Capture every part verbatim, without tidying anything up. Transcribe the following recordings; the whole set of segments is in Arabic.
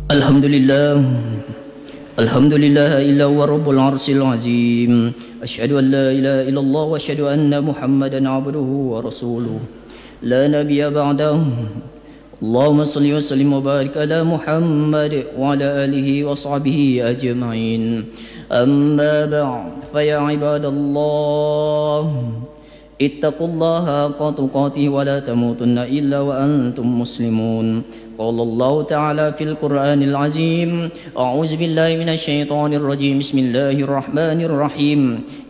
الحمد لله الحمد لله إلا هو رب العرش العظيم أشهد أن لا إله إلا الله وأشهد أن محمدا عبده ورسوله لا نبي بعده اللهم صل وسلم وبارك على محمد وعلى آله وصحبه أجمعين أما بعد فيا عباد الله اتقوا الله حق تقاته ولا تموتن إلا وأنتم مسلمون قال الله تعالى في القرآن العظيم أعوذ بالله من الشيطان الرجيم بسم الله الرحمن الرحيم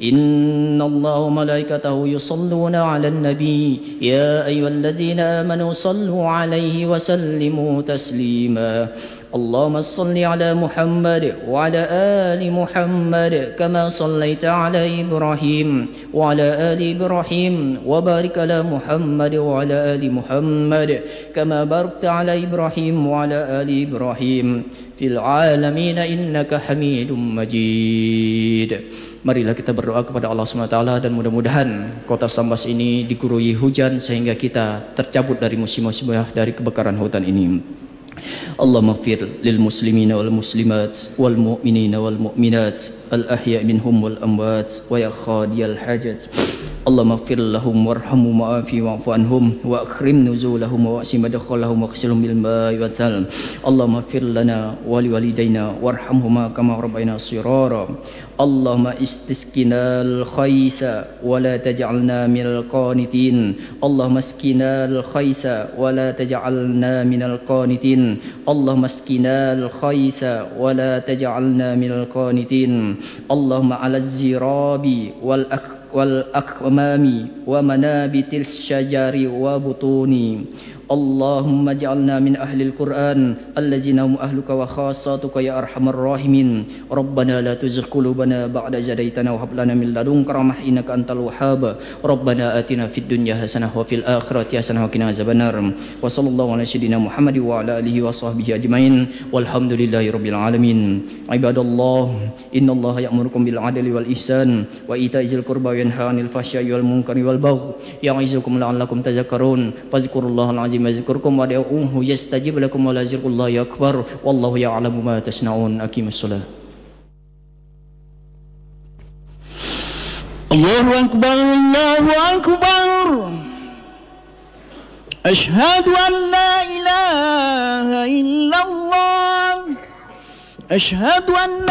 إن الله وملائكته يصلون على النبي يا أيها الذين آمنوا صلوا عليه وسلموا تسليما اللهم صل على محمد وعلى آل محمد كما صليت على إبراهيم وعلى آل إبراهيم وبارك على محمد وعلى آل محمد كما باركت على إبراهيم وعلى آل إبراهيم في العالمين إنك حميد مجيد. Marilah kita berdoa kepada Allah subhanahu wa taala dan mudah-mudahan kota Sambas ini digurui hujan sehingga kita tercabut dari musibah-musibah dari kebakaran hutan ini. اللهم اغفر للمسلمين والمسلمات والمؤمنين والمؤمنات الأحياء منهم والأموات ويا خاضي الحاجات اللهم اغفر لهم وارحمهم وعافهم واعف عنهم واكرم نزولهم ووسع مدخلهم واغسلهم بالماء والثلج اللهم اغفر لنا ولوالدينا وارحمهما كما ربينا صغارا اللهم استسقنا الخيث ولا تجعلنا من القانتين اللهم اسقنا الخيث ولا تجعلنا من القانتين اللهم اسقنا الخيث ولا تجعلنا من القانتين اللهم على الزراب والأك والأكمام ومنابت الشجر وبطون اللهم اجعلنا من أهل القرآن الذين هم أهلك وخاصتك يا أرحم الراحمين ربنا لا تزغ قلوبنا بعد إذ هديتنا وهب لنا من لدنك رحمة إنك أنت الوهاب ربنا آتنا في الدنيا حسنة وفي الآخرة حسنة وقنا عذاب النار وصلى الله على سيدنا محمد وعلى آله وصحبه أجمعين والحمد لله رب العالمين. عباد الله إن الله يأمركم بالعدل والإحسان وإيتاء ذي القربى وينهى عن الفحشاء والمنكر والبغي يعظكم لعلكم تذكرون فاذكروا الله العظيم يذكركم وادعوه يستجيب لكم ولذكر الله أكبر والله يعلم ما تصنعون. أقيموا الصلاة. الله أكبر الله أكبر أشهد أن لا إله إلا الله أشهد أن